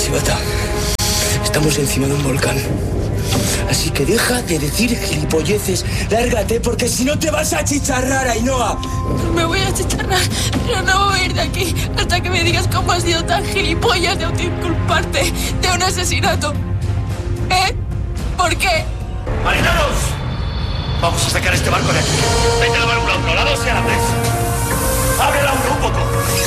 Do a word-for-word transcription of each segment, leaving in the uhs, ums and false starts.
Chivata, estamos encima de un volcán. Así que deja de decir gilipolleces. Lárgate, porque si no te vas a achicharrar, Ainhoa. Me voy a achicharrar, pero no voy a ir de aquí hasta que me digas cómo has sido tan gilipollas de autoinculparte de un asesinato. ¿Eh? ¿Por qué? ¡Marineros! Vamos a sacar este barco de aquí. Vete a la uno, uno, la dos y a la tres. Abre la uno un poco.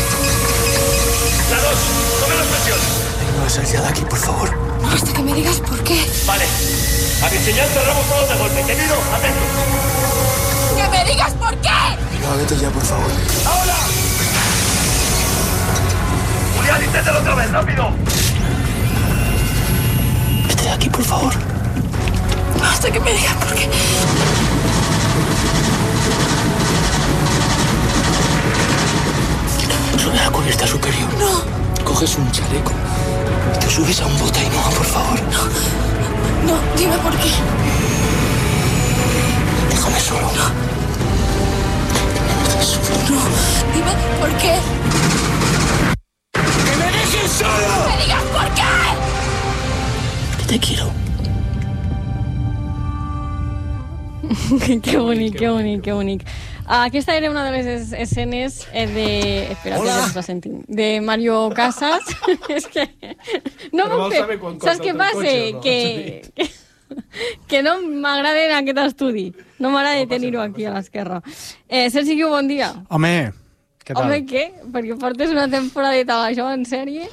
La dos, come las presiones. Ainhoa, sal ya de aquí, por favor. No, hasta que me digas por qué. Vale. A mi señal cerramos todos de golpe. Querido, atentos. ¡Que me digas por qué! Ainhoa, vete ya, por favor. ¡Ahora! Julián, inténtalo otra vez, rápido. Vete de aquí, por favor. No, hasta que me digas por qué. Sube a la cubierta superior. No. Coges un chaleco. Te subes a un bote, Ainhoa, por favor. No, no, dime por qué. Déjame solo. No. No, dime por qué. ¡Que me dejes solo! ¡Me digas por qué! Que te quiero. Que bonic, que bonic, que bonic. Aquesta era una de les escenes de... Espera, que ja ens la sentim. De Mario Casas. És que... No m'ho fer. Saps què passa? Que... que... que no m'agrada en aquest estudi. No m'agrada no tenir-ho aquí a l'esquerra. Eh, Sergi Guiu, bon dia. Home, què tal? Home, què? Perquè portes una temporadeta d'això en sèrie?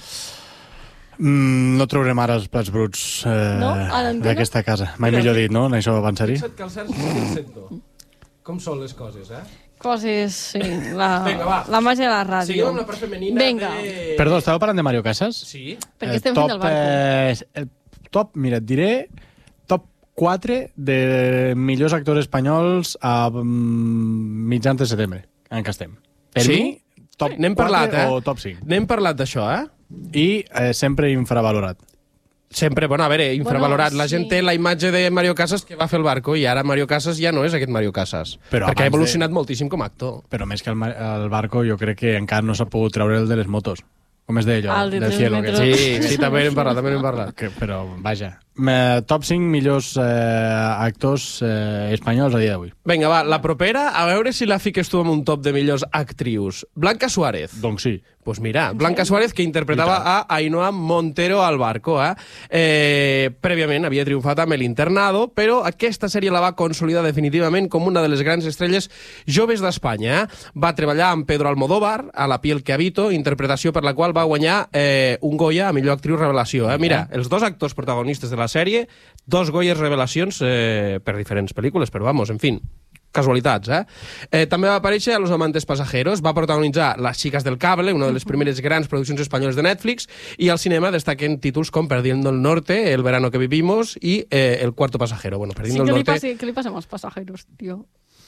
Mm, no traurem ara els plats bruts eh, No? A l'antena? d'aquesta casa. Mai millor dit, no? En això avançar-hi. Fixa't que el Sergi no el sento. Com són les coses, eh? Coses, sí. La, Vinga, va. la màgia de la ràdio. Siguem amb la part femenina Vinga. de... Perdó, estàveu parlant de Mario Casas? Sí. Perquè estem fent el barco. Eh, top, mira, et diré top quatre de millors actors espanyols a mm, mitjans de setembre, en què estem. Per Sí? mi, top N'hem parlat, quatre eh? o top cinc. N'hem parlat d'això, eh? I eh, sempre infravalorat. Sempre, bueno, a veure, infravalorat. Bueno, La gent sí. té la imatge de Mario Casas que va fer el barco i ara Mario Casas ja no és aquest Mario Casas. Però perquè ha abans evolucionat de- moltíssim com a actor. Però més que el, ma- el barco, jo crec que encara no s'ha pogut treure el de les motos. Com es deia allò? Ah, el de del tres cielo. metros. Que... Sí, sí, també n'hem parlat, també n'hem parlat. Que, però, vaja. Me, top cinc millors eh, actors eh, espanyols a dia d'avui. Vinga, va, la propera, a veure si la fiques tu en un top de millors actrius. Blanca Suárez. Doncs sí. Pues mira, Blanca Suárez, que interpretava a Ainhoa Montero al barco. Eh? Eh, prèviament havia triomfat amb El Internado, però aquesta sèrie la va consolidar definitivament com una de les grans estrelles joves d'Espanya. Eh? Va treballar amb Pedro Almodóvar a La piel que habito, interpretació per la qual va guanyar eh, un Goya a millor actriu revelació. Eh? Mira, els dos actors protagonistes de la sèrie, dos Goyes revelacions eh, per diferents pel·lícules, però vamos, en fin, casualitats, eh? eh? També va aparèixer a Los amantes pasajeros, va protagonitzar Las chicas del cable, una de les primeres grans produccions espanyoles de Netflix, i al cinema destaquen títols com Perdiendo el norte, El verano que vivimos i eh, El cuarto pasajero. Bueno, Sí, Perdiendo què el li, norte... passa, què li passa amb els passajeros, tio?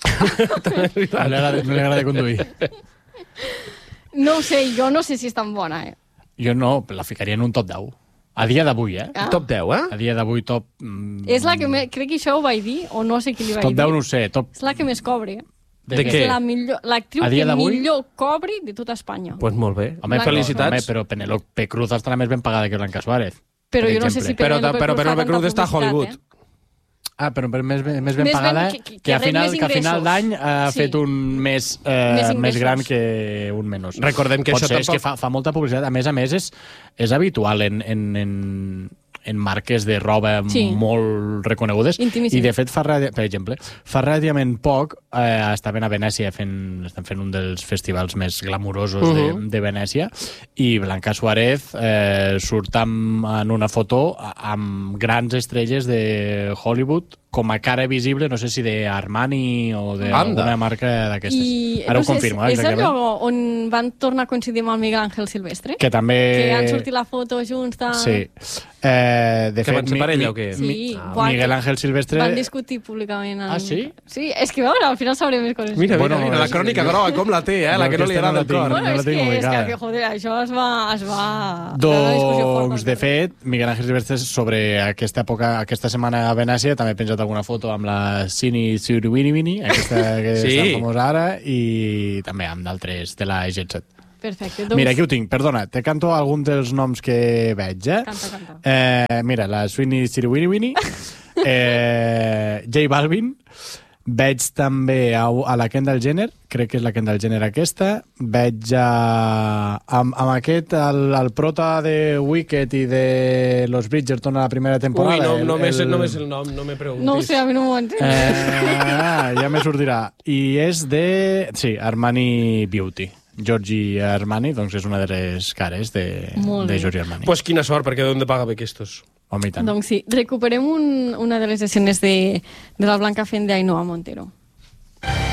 No li agrada, no li agrada conduir. No ho sé, jo no sé si és tan bona, eh? Jo no, la ficaria en un top deu. A dia d'avui, eh? Ah. Top deu, eh? A dia d'avui top... Mm, És la que me... crec que això ho vaig dir, o no sé qui li vaig top dir. deu no ho sé, top... És la que més cobri. eh? De És què? la millor- l'actriu A que dia d'avui? millor cobri de tota Espanya. Pues molt bé. Home, Blanca felicitats. Home, Felicitats. però Penélope Cruz estarà més ben pagada que Blanca Suárez. Però per jo no sé exemple. si Però, Penélope però Cruz fa Penélope tanta Cruz està a publicitat, Hollywood. eh? Ah, però per més, ben- més ben Més ben- pagada que- que, que- que a rep final, més que a final ingressos. d'any ha Sí. fet un més, eh, Més ingressos. més gran que un menys. Recordem que Pot això ser, és tampoc- que fa, fa molta publicitat. A més a més, és, és habitual en, en, en, en marques de roba Sí. molt reconegudes. Intimíssim. I, de fet, fa, radi- per exemple, fa relativament poc eh, estaven a Venècia fent, estan fent un dels festivals més glamurosos uh -huh. de, de Venècia, i Blanca Suárez eh, surt amb, en una foto amb grans estrelles de Hollywood com a cara visible, no sé si d'Armani o d'alguna marca d'aquestes. I Ara no ho sé, confirmo, és, eh, és exactament. allò on van tornar a coincidir amb el Miguel Ángel Silvestre? Que també... Que han sortit la foto junts. Tal. Sí. Eh, de Que fet, van ser mi- parella mi- o què? Sí, Ah, quan- Miguel Ángel Silvestre... Van discutir públicament. En... Ah, sí? Sí, és que, veure, al final sabré més coses. Mira, mira, Bueno, mira, la és- crònica groga, com la té, eh? La Jo que no li aquesta agrada no la el tinc. cor. Bueno, no la és, que, tinc és que, ubicada. que, joder, això es va... Es va una discussió forta. Doncs, de fet, Miguel Ángel Silvestre sobre aquesta època, aquesta setmana a Venècia, també he penjat alguna foto amb la Cini Surwini, aquesta que Sí. és tan famosa ara, i també amb d'altres de la Jet Set. Perfecte. Doncs... Mira, aquí ho tinc, perdona, te canto algun dels noms que veig, eh? Canta, canta. Eh, mira, la Sweeney Siriwini, eh, J Balvin, veig també a, a la Kendall Jenner, crec que és la Kendall Jenner aquesta, veig a, amb, amb aquest, el, el prota de Wicked i de Los Bridgerton a la primera temporada. Ui, no, no, el, el... no és el nom, no me preguntis. No ho sé, a mi no m'ho entenc. Eh, ah, ja me sortirà. I és de... Sí, Armani Beauty. Giorgi Armani, doncs és una de les cares de, de Giorgi Armani. Pues quina sort, perquè d'on de paga bé aquestos? Home, i tant. Doncs sí, recuperem un, una de les escenes de, de la Blanca fent d'Ainoa Montero.